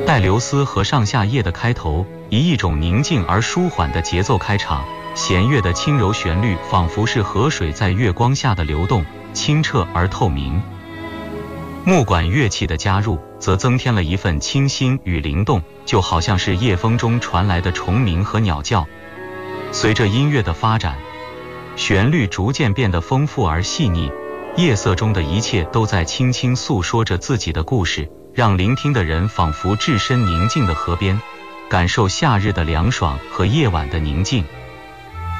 戴留斯和上下夜的开头，以一种宁静而舒缓的节奏开场，弦乐的轻柔旋律仿佛是河水在月光下的流动，清澈而透明。木管乐器的加入，则增添了一份清新与灵动，就好像是夜风中传来的虫鸣和鸟叫。随着音乐的发展，旋律逐渐变得丰富而细腻，夜色中的一切都在轻轻诉说着自己的故事，让聆听的人仿佛置身宁静的河边，感受夏日的凉爽和夜晚的宁静。